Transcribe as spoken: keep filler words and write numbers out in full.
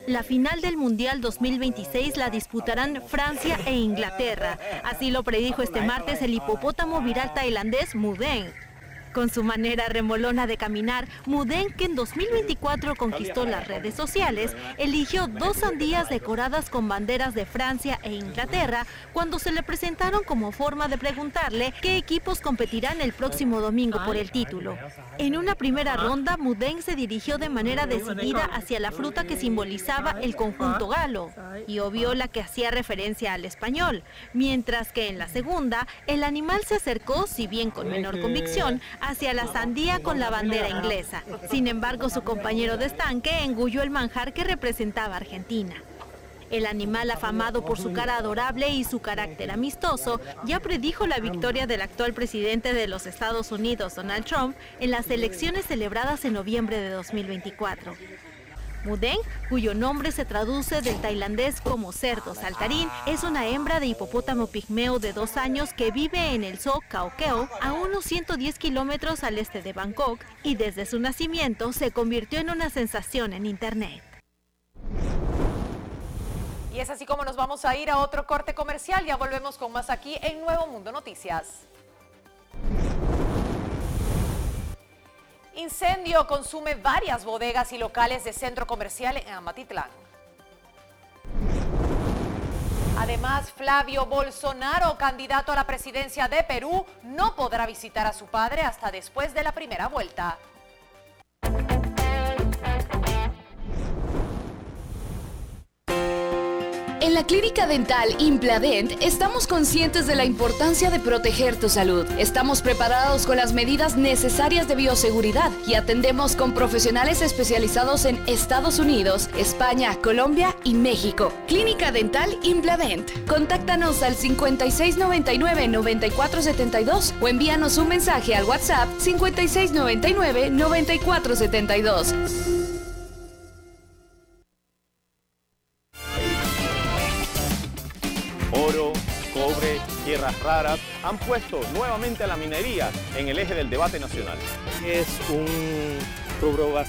La final del Mundial dos mil veintiséis la disputarán Francia e Inglaterra. Así lo predijo este martes el hipopótamo viral tailandés Mudeng. Con su manera remolona de caminar, Mudeng, que en dos mil veinticuatro conquistó las redes sociales, eligió dos sandías decoradas con banderas de Francia e Inglaterra cuando se le presentaron como forma de preguntarle qué equipos competirán el próximo domingo por el título. En una primera ronda, Mudeng se dirigió de manera decidida hacia la fruta que simbolizaba el conjunto galo y obvió la que hacía referencia al español, mientras que en la segunda, el animal se acercó, si bien con menor convicción, hacia la sandía con la bandera inglesa. Sin embargo, su compañero de estanque engulló el manjar que representaba a Argentina. El animal, afamado por su cara adorable y su carácter amistoso, ya predijo la victoria del actual presidente de los Estados Unidos, Donald Trump, en las elecciones celebradas en noviembre de dos mil veinticuatro. Mudeng, cuyo nombre se traduce del tailandés como cerdo saltarín, es una hembra de hipopótamo pigmeo de dos años que vive en el zoo Khao Keo, a unos ciento diez kilómetros al este de Bangkok, y desde su nacimiento se convirtió en una sensación en Internet. Y es así como nos vamos a ir a otro corte comercial. Ya volvemos con más aquí en Nuevo Mundo Noticias. Incendio consume varias bodegas y locales de centro comercial en Amatitlán. Además, Flavio Bolsonaro, candidato a la presidencia de Perú, no podrá visitar a su padre hasta después de la primera vuelta. En la Clínica Dental Impladent estamos conscientes de la importancia de proteger tu salud. Estamos preparados con las medidas necesarias de bioseguridad y atendemos con profesionales especializados en Estados Unidos, España, Colombia y México. Clínica Dental Impladent. Contáctanos al cincuenta y seis noventa y nueve, noventa y cuatro setenta y dos o envíanos un mensaje al WhatsApp cincuenta y seis noventa y nueve, noventa y cuatro setenta y dos. Oro, cobre, tierras raras han puesto nuevamente a la minería en el eje del debate nacional. Es un rubro bastante